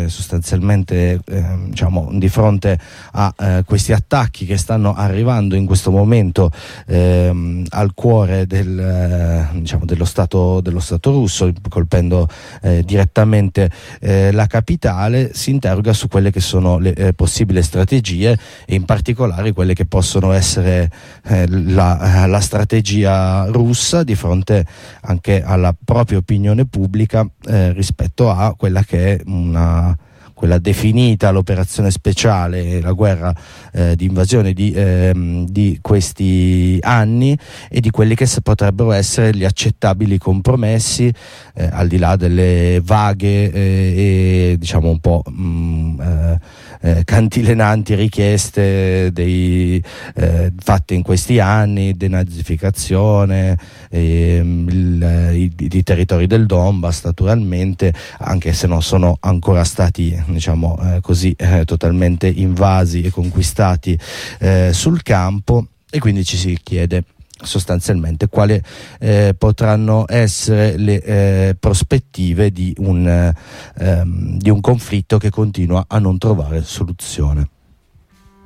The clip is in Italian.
sostanzialmente diciamo di fronte a questi attacchi che stanno arrivando in questo momento al cuore dello Stato russo, colpendo direttamente la capitale, si interroga su quelle che sono le possibili strategie, e in particolare quelle che possono essere la strategia russa di fronte anche alla propria opinione pubblica rispetto a quella che è quella definita l'operazione speciale, la guerra di invasione di questi anni, e di quelli che potrebbero essere gli accettabili compromessi, al di là delle vaghe e diciamo un po' cantilenanti richieste fatte in questi anni, denazificazione, i territori del Donbass naturalmente, anche se non sono ancora stati così totalmente invasi e conquistati sul campo, e quindi ci si chiede sostanzialmente quali potranno essere le prospettive di un conflitto che continua a non trovare soluzione.